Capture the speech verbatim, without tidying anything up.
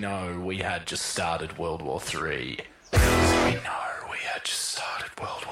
know we had just started World War Three. Because we know we had just started World